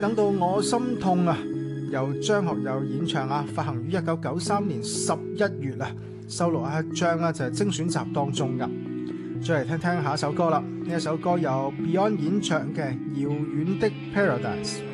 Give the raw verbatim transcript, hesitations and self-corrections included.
等到我心痛啊，由張學友演唱啊，發行於一九九三年十一月啊，收錄喺一張啊就係精選集當中噶。再嚟聽聽下一首歌啦，呢一首歌由 Beyond 演唱嘅《遙遠的 Paradise》。